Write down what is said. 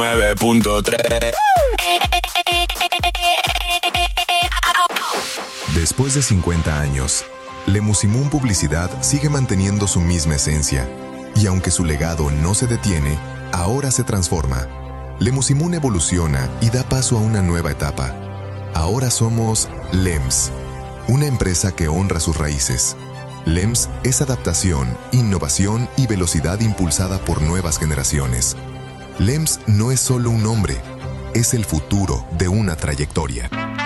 89.3. Después de 50 años, Lemusimun Publicidad sigue manteniendo su misma esencia. Y aunque su legado no se detiene, ahora se transforma. Lemusimun evoluciona y da paso a una nueva etapa. Ahora somos LEMS, una empresa que honra sus raíces. LEMS es adaptación, innovación y velocidad impulsada por nuevas generaciones. LEMS no es solo un nombre, es el futuro de una trayectoria.